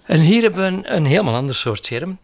En hier hebben we een helemaal ander soort scherm.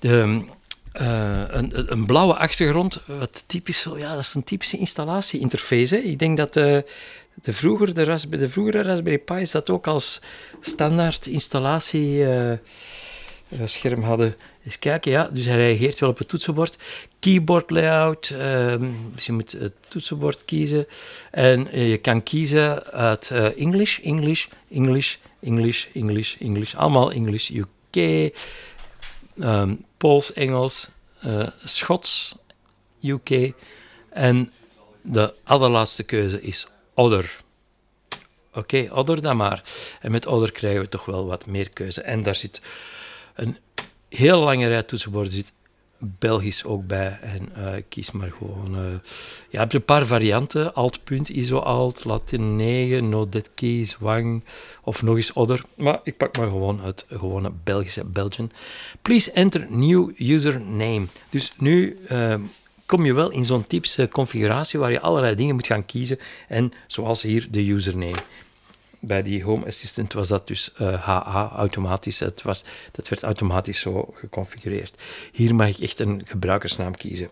Een blauwe achtergrond, wat typisch, ja, dat is een typische installatie-interface. Hè. Ik denk dat de vroegere Raspberry Pi's dat ook als standaard installatie-scherm hadden. Eens kijken, ja, dus hij reageert wel op het toetsenbord. Keyboard layout, dus je moet het toetsenbord kiezen. En je kan kiezen uit English, English, English, English, English, English. Allemaal English, UK, Pools, Engels, Schots, UK. En de allerlaatste keuze is Other. Oké, Other dan maar. En met Other krijgen we toch wel wat meer keuze. En daar zit een heel lange rij toetsenborden, zit Belgisch ook bij. En kies maar gewoon... je hebt een paar varianten. Alt, ISO Alt, Latin 9, No Dead Keys, Wang of nog eens Other. Maar ik pak maar gewoon het gewone Belgische Belgian. Please enter new username. Dus nu kom je wel in zo'n typische configuratie waar je allerlei dingen moet gaan kiezen. En zoals hier de username. Bij die Home Assistant was dat dus HA automatisch. Dat werd automatisch zo geconfigureerd. Hier mag ik echt een gebruikersnaam kiezen.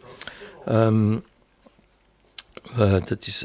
Dat is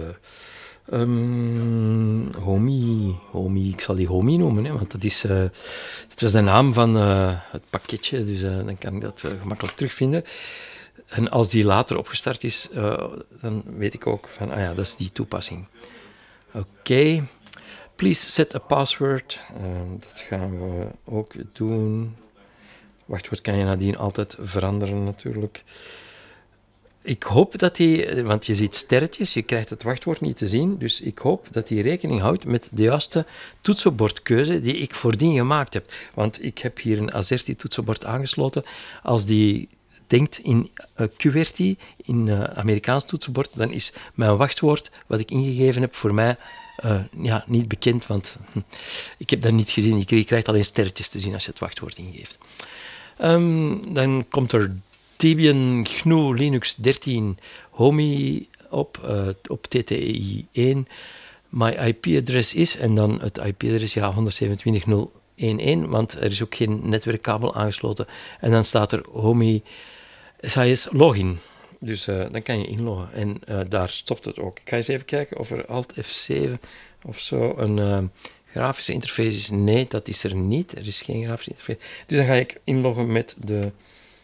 Homey. Ik zal die Homey noemen, hè, want dat was de naam van het pakketje. Dus dan kan ik dat gemakkelijk terugvinden. En als die later opgestart is, dan weet ik ook van, dat is die toepassing. Oké. Please set a password. Dat gaan we ook doen. Wachtwoord kan je nadien altijd veranderen natuurlijk. Ik hoop dat hij, want je ziet sterretjes, je krijgt het wachtwoord niet te zien, dus ik hoop dat hij rekening houdt met de juiste toetsenbordkeuze die ik voordien gemaakt heb. Want ik heb hier een AZERTY toetsenbord aangesloten. Als die denkt in QWERTY, in Amerikaans toetsenbord, dan is mijn wachtwoord, wat ik ingegeven heb, voor mij niet bekend, want ik heb dat niet gezien. Je krijgt alleen sterretjes te zien als je het wachtwoord ingeeft. Dan komt er Debian GNU Linux 13 Homey op TTI 1. My IP-adres is, en dan het IP-adres, 127.0.11, want er is ook geen netwerkkabel aangesloten. En dan staat er Homey SIS login. Dus dan kan je inloggen. En daar stopt het ook. Ik ga eens even kijken of er Alt F7 of zo een grafische interface is. Nee, dat is er niet. Er is geen grafische interface. Dus dan ga ik inloggen met de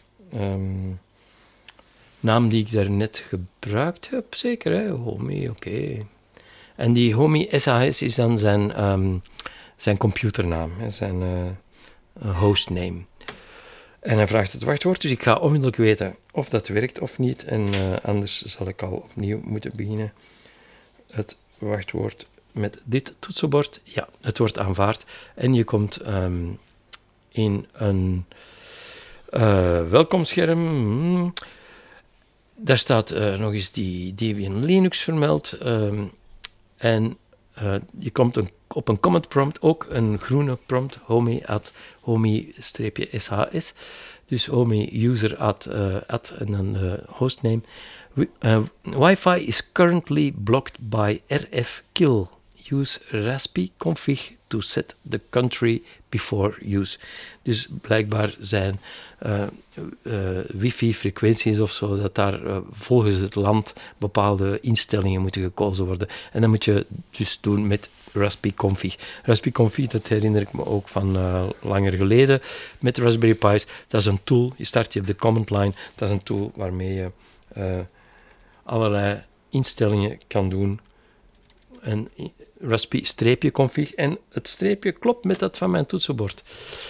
naam die ik daarnet gebruikt heb. Zeker, hè? Homey, oké. En die Homey SIS is dan zijn computernaam, zijn hostname. En hij vraagt het wachtwoord, dus ik ga onmiddellijk weten of dat werkt of niet. En anders zal ik al opnieuw moeten beginnen. Het wachtwoord met dit toetsenbord. Ja, het wordt aanvaard. En je komt in een welkomstscherm. Daar staat nog eens die Debian Linux vermeld. En je komt op een command prompt, ook een groene prompt, homey-shs. Dus homey user at en dan hostname. Wi-Fi is currently blocked by rfkill. Use raspi config to set the country before use. Dus blijkbaar zijn wifi-frequenties of zo, dat daar volgens het land bepaalde instellingen moeten gekozen worden. En dat moet je dus doen met raspi config. Raspi config, dat herinner ik me ook van langer geleden met Raspberry Pi's. Dat is een tool, je start je op de command line, dat is een tool waarmee je allerlei instellingen kan doen. En raspi-config. En het streepje klopt met dat van mijn toetsenbord.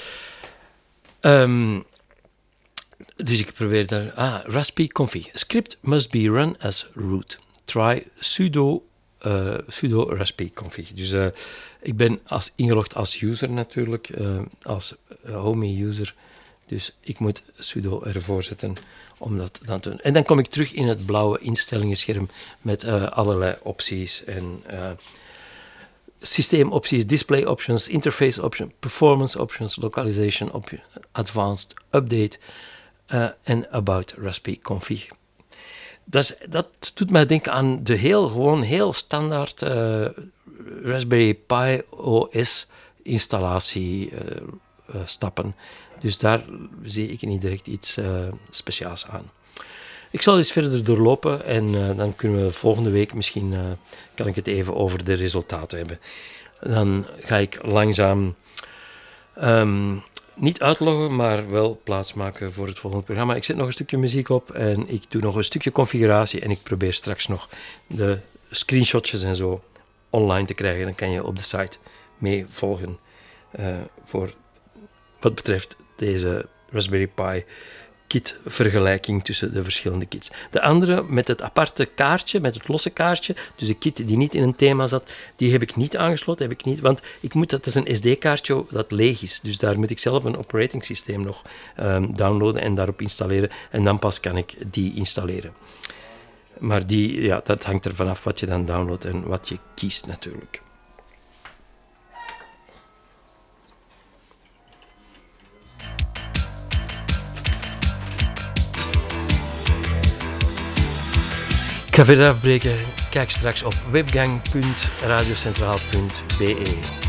Dus ik probeer daar... raspi-config. Script must be run as root. Try sudo raspi-config. Dus ik ben ingelogd als user natuurlijk. Als homey-user. Dus ik moet sudo ervoor zetten om dat dan te doen. En dan kom ik terug in het blauwe instellingenscherm met allerlei opties en systeemopties, display options, interface options, performance options, localization options, advanced, update en about raspi config. Dat doet mij denken aan de heel standaard Raspberry Pi OS installatie stappen. Dus daar zie ik niet direct iets speciaals aan. Ik zal eens verder doorlopen en dan kunnen we volgende week misschien kan ik het even over de resultaten hebben. Dan ga ik langzaam niet uitloggen, maar wel plaatsmaken voor het volgende programma. Ik zet nog een stukje muziek op en ik doe nog een stukje configuratie en ik probeer straks nog de screenshotjes en zo online te krijgen. Dan kan je op de site mee volgen voor wat betreft deze Raspberry Pi kit-vergelijking tussen de verschillende kits. De andere met het aparte kaartje, met het losse kaartje, dus de kit die niet in een thema zat, die heb ik niet aangesloten, want dat is een SD-kaartje dat leeg is. Dus daar moet ik zelf een operating systeem nog downloaden en daarop installeren. En dan pas kan ik die installeren. Maar dat hangt er vanaf wat je dan downloadt en wat je kiest natuurlijk. Ik ga verder afbreken. Kijk straks op webgang.radiocentraal.be.